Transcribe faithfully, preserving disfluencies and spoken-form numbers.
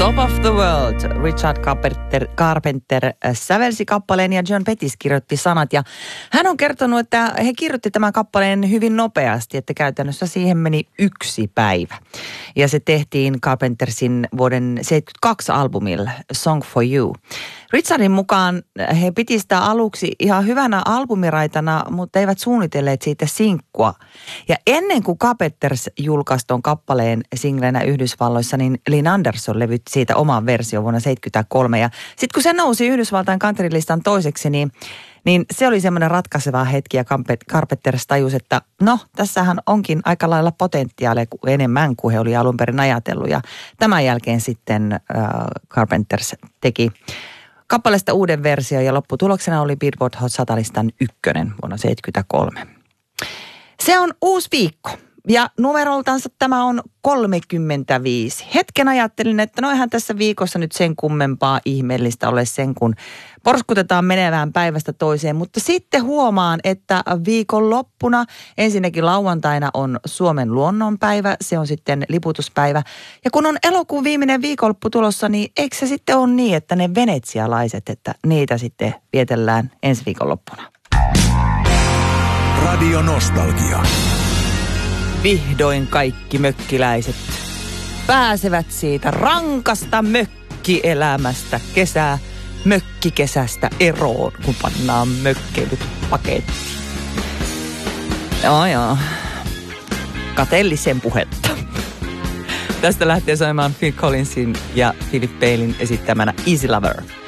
Top of the World. Richard Carpenter, Carpenter sävelsi kappaleen ja John Pettis kirjoitti sanat. Ja hän on kertonut, että he kirjoitti tämän kappaleen hyvin nopeasti, että käytännössä siihen meni yksi päivä. Ja se tehtiin Carpentersin vuoden seitsemänkymmentäkaksi albumilla Song for You. Richardin mukaan he piti sitä aluksi ihan hyvänä albumiraitana, mutta eivät suunnitelleet siitä sinkkua. Ja ennen kuin Carpenters julkaisi ton kappaleen singlenä Yhdysvalloissa, niin Lynn Anderson levytti siitä oman version vuonna seitsemänkymmentäkolme. Ja sitten kun se nousi Yhdysvaltain countrylistan toiseksi, niin, niin se oli semmoinen ratkaiseva hetki ja Carpenters tajusi, että no, tässähän onkin aika lailla potentiaalia enemmän kuin he oli alun perin ajatellut. Ja tämän jälkeen sitten äh, Carpenters teki kappaleesta uuden versio ja lopputuloksena oli Billboard Hot sata-listan ykkönen vuonna seitsemänkymmentäkolme. Se on uusi viikko ja numeroltansa tämä on kolmekymmentäviisi. Hetken ajattelin, että no eihän tässä viikossa nyt sen kummempaa ihmeellistä ole sen, kun porskutetaan menevään päivästä toiseen. Mutta sitten huomaan, että viikonloppuna ensinnäkin lauantaina on Suomen luonnonpäivä, se on sitten liputuspäivä. Ja kun on elokuun viimeinen viikonloppu tulossa, niin eikö se sitten ole niin, että ne venetsialaiset, että niitä sitten vietellään ensi viikonloppuna? Radio Nostalgia. Vihdoin kaikki mökkiläiset pääsevät siitä rankasta mökkielämästä kesää, mökkikesästä eroon, kun pannaan mökkeilyt pakettiin. Joo joo, kateellisen puhetta. Tästä lähtee soimaan Phil Collinsin ja Philip Bailin esittämänä Easy Lover.